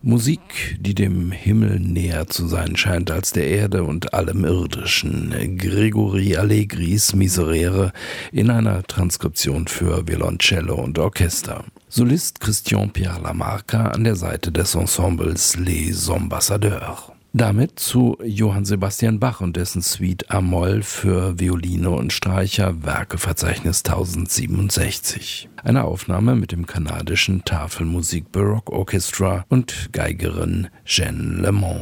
Musik, die dem Himmel näher zu sein scheint als der Erde und allem Irdischen. Gregory Allegris Miserere in einer Transkription für Violoncello und Orchester. Solist Christian Pierre Lamarca an der Seite des Ensembles Les Ambassadeurs. Damit zu Johann Sebastian Bach und dessen Suite A-Moll für Violine und Streicher, Werkeverzeichnis 1067. Eine Aufnahme mit dem kanadischen Tafelmusik Baroque Orchestra und Geigerin Jeanne Lemond.